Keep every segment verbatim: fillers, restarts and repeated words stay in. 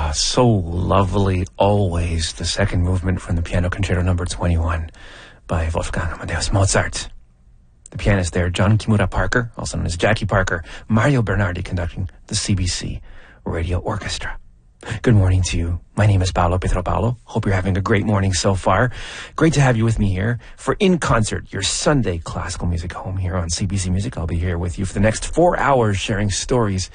Ah, so lovely always. The second movement from the Piano Concerto number twenty-one by Wolfgang Amadeus Mozart. The pianist there, John Kimura Parker, also known as Jackie Parker, Mario Bernardi conducting the C B C Radio Orchestra. Good morning to you. My name is Paolo Pietropalo. Hope you're having a great morning so far. Great to have you with me here for In Concert, your Sunday classical music home here on C B C Music. I'll be here with you for the next four hours sharing stories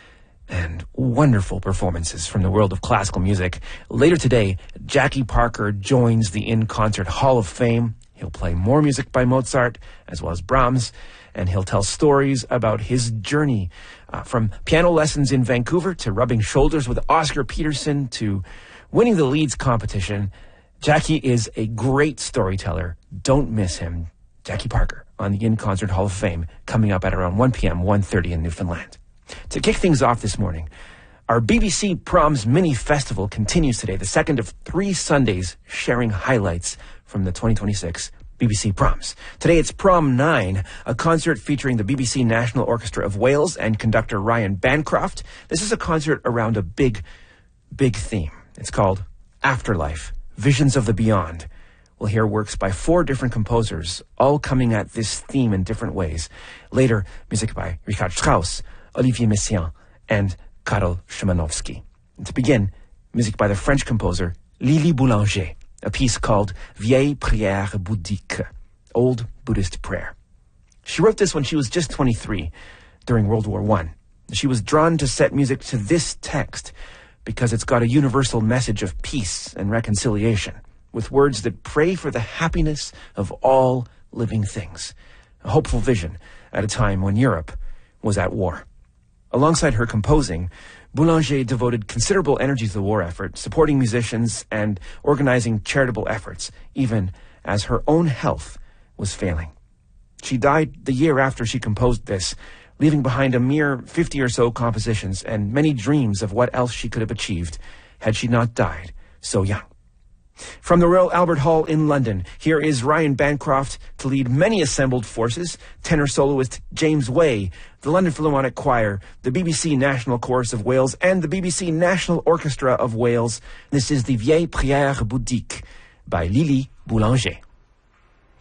and wonderful performances from the world of classical music. Later today, Jackie Parker joins the In Concert Hall of Fame. He'll play more music by Mozart as well as Brahms, and he'll tell stories about his journey uh, from piano lessons in Vancouver to rubbing shoulders with Oscar Peterson to winning the Leeds competition. Jackie is a great storyteller. Don't miss him. Jackie Parker on the In Concert Hall of Fame coming up at around one p.m., one thirty in Newfoundland. To kick things off this morning, our B B C Proms Mini Festival continues today, the second of three Sundays sharing highlights from the twenty twenty-six B B C Proms. Today it's Prom nine, a concert featuring the B B C National Orchestra of Wales and conductor Ryan Bancroft. This is a concert around a big, big theme. It's called Afterlife, Visions of the Beyond. We'll hear works by four different composers, all coming at this theme in different ways. Later, music by Richard Strauss, Olivier Messiaen, and Karol Szymanowski. And to begin, music by the French composer Lili Boulanger, a piece called Vieille Prière Bouddhique, Old Buddhist Prayer. She wrote this when she was just twenty-three, during World War One. She was drawn to set music to this text because it's got a universal message of peace and reconciliation, with words that pray for the happiness of all living things. A hopeful vision at a time when Europe was at war. Alongside her composing, Boulanger devoted considerable energy to the war effort, supporting musicians and organizing charitable efforts, even as her own health was failing. She died the year after she composed this, leaving behind a mere fifty or so compositions and many dreams of what else she could have achieved had she not died so young. From the Royal Albert Hall in London, here is Ryan Bancroft to lead many assembled forces, tenor soloist James Way, the London Philharmonic Choir, the B B C National Chorus of Wales, and the B B C National Orchestra of Wales. This is the Vieille Prière Bouddhique by Lili Boulanger.